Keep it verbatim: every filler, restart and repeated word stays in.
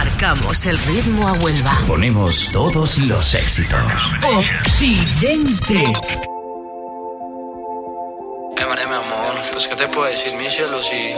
Marcamos el ritmo a Huelva. Ponemos todos los éxitos. Occidente. Eh, María, mi amor, pues qué te puedo decir, mi cielo, si